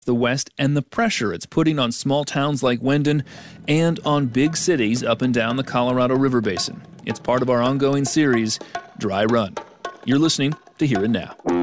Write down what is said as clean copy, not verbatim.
the West and the pressure it's putting on small towns like Wendon and on big cities up and down the Colorado River Basin. It's part of our ongoing series, Dry Run. You're listening to Here and Now.